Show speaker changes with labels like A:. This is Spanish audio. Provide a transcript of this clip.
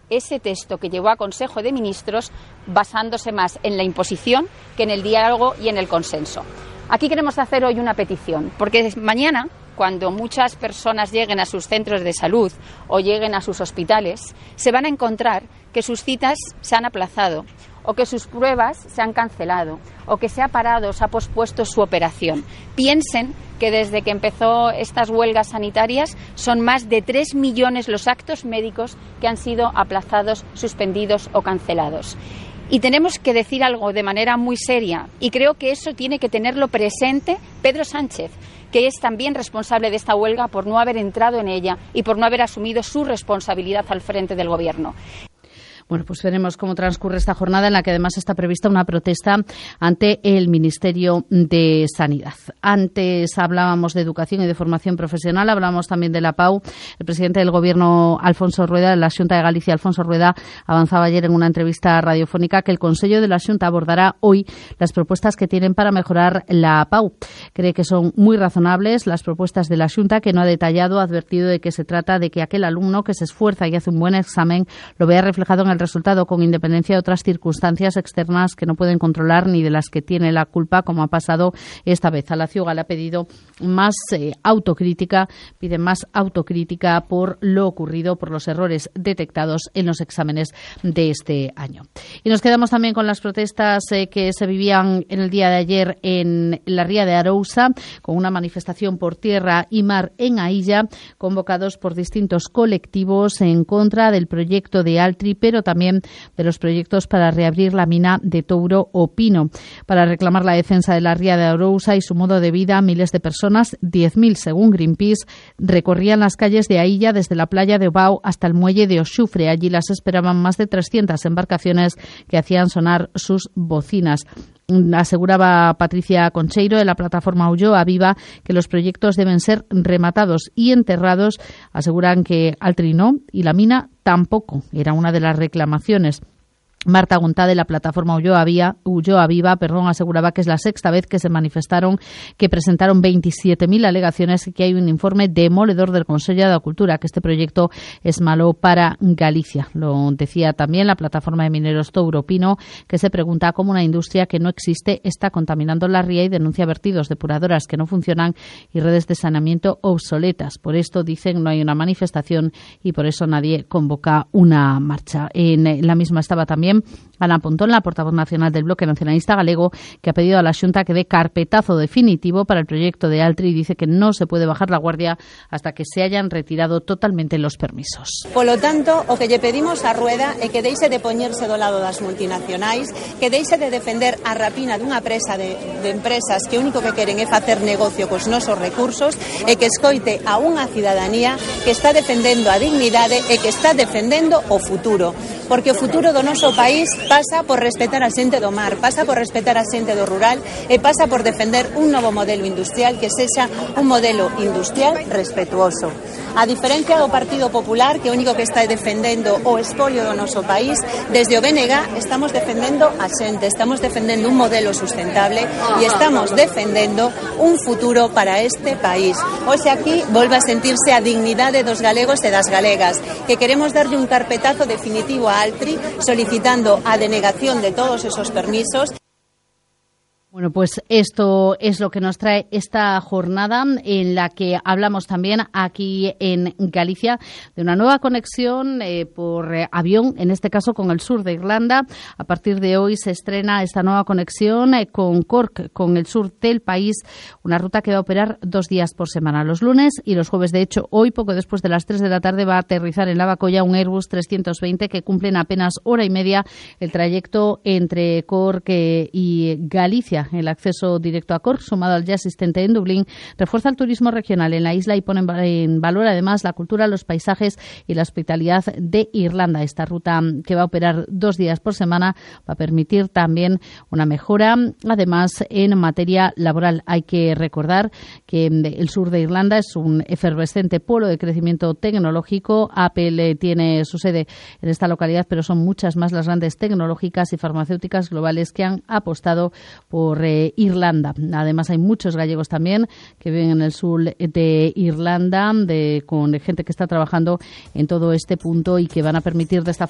A: ese texto que llevó a Consejo de Ministros basándose más en la imposición que en el diálogo y en el consenso. Aquí queremos hacer hoy una petición, porque mañana, cuando muchas personas lleguen a sus centros de salud o lleguen a sus hospitales, se van a encontrar que sus citas se han aplazado o que sus pruebas se han cancelado o que se ha parado, se ha pospuesto su operación. Piensen que desde que empezó estas huelgas sanitarias son más de 3 millones los actos médicos que han sido aplazados, suspendidos o cancelados. Y tenemos que decir algo de manera muy seria, y creo que eso tiene que tenerlo presente Pedro Sánchez, que es también responsable de esta huelga por no haber entrado en ella y por no haber asumido su responsabilidad al frente del Gobierno.
B: Bueno, pues veremos cómo transcurre esta jornada en la que además está prevista una protesta ante el Ministerio de Sanidad. Antes hablábamos de educación y de formación profesional, hablábamos también de la PAU. El presidente del Gobierno, Alfonso Rueda, de la Xunta de Galicia, Alfonso Rueda, avanzaba ayer en una entrevista radiofónica que el Consello de la Xunta abordará hoy las propuestas que tienen para mejorar la PAU. Cree que son muy razonables las propuestas de la Xunta, que no ha detallado, ha advertido de que se trata de que aquel alumno que se esfuerza y hace un buen examen lo vea reflejado en el resultado con independencia de otras circunstancias externas que no pueden controlar ni de las que tiene la culpa, como ha pasado esta vez. A la CIOGA le ha pedido más autocrítica, pide más autocrítica por lo ocurrido, por los errores detectados en los exámenes de este año. Y nos quedamos también con las protestas que se vivían en el día de ayer en la Ría de Arousa, con una manifestación por tierra y mar en Ailla, convocados por distintos colectivos en contra del proyecto de Altri, pero también de los proyectos para reabrir la mina de Touro o Pino. Para reclamar la defensa de la Ría de Arousa y su modo de vida, miles de personas, 10.000 según Greenpeace, recorrían las calles de Ailla desde la playa de Obao hasta el muelle de Oxufre. Allí las esperaban más de 300 embarcaciones que hacían sonar sus bocinas. Aseguraba Patricia Concheiro de la plataforma Ulloa Viva que los proyectos deben ser rematados y enterrados. Aseguran que Altri no y la mina tampoco. Era una de las reclamaciones. Marta Gontá, de la plataforma Ulloa Viva, aseguraba que es la sexta vez que se manifestaron, que presentaron 27.000 alegaciones y que hay un informe demoledor del Consello de Cultura, que este proyecto es malo para Galicia. Lo decía también la plataforma de mineros Touro Pino, que se pregunta cómo una industria que no existe está contaminando la ría y denuncia vertidos, depuradoras que no funcionan y redes de saneamiento obsoletas. Por esto, dicen, no hay una manifestación y por eso nadie convoca una marcha. En la misma estaba también Ana Pontón, la portavoz nacional del Bloque Nacionalista Galego, que ha pedido a la Xunta que dé carpetazo definitivo para el proyecto de Altri y dice que no se puede bajar la guardia hasta que se hayan retirado totalmente los permisos.
C: Polo tanto, o que lle pedimos a Rueda é que deixe de poñerse do lado das multinacionais, que deixe de defender a rapina dunha presa de empresas que o único que queren é facer negocio cos nosos recursos e que escoite a unha cidadanía que está defendendo a dignidade e que está defendendo o futuro. Porque o futuro do noso país pasa por respetar a xente do mar, pasa por respetar a xente do rural e pasa por defender un novo modelo industrial que sexa un modelo industrial respetuoso. A diferencia do Partido Popular, que o único que está defendendo o espolio do noso país, desde o BNG estamos defendendo a xente, estamos defendendo un modelo sustentable e estamos defendendo un futuro para este país. Hoxe aquí volve a sentirse a dignidade dos galegos e das galegas, que queremos darlle un carpetazo definitivo a Altri, solicitando a denegación de todos esos permisos.
B: Bueno, pues esto es lo que nos trae esta jornada en la que hablamos también aquí en Galicia de una nueva conexión por avión, en este caso con el sur de Irlanda. A partir de hoy se estrena esta nueva conexión con Cork, con el sur del país, una ruta que va a operar 2 días por semana, los lunes y los jueves. De hecho, hoy, poco después de las 3 de la tarde, va a aterrizar en Lavacolla un Airbus 320 que cumple en apenas hora y media el trayecto entre Cork y Galicia. El acceso directo a Cork, sumado al ya existente en Dublín, refuerza el turismo regional en la isla y pone en valor además la cultura, los paisajes y la hospitalidad de Irlanda. Esta ruta, que va a operar 2 días por semana, va a permitir también una mejora, además, en materia laboral. Hay que recordar que el sur de Irlanda es un efervescente polo de crecimiento tecnológico. Apple tiene su sede en esta localidad, pero son muchas más las grandes tecnológicas y farmacéuticas globales que han apostado por Irlanda. Además, hay muchos gallegos también que viven en el sur de Irlanda, con gente que está trabajando en todo este punto y que van a permitir de esta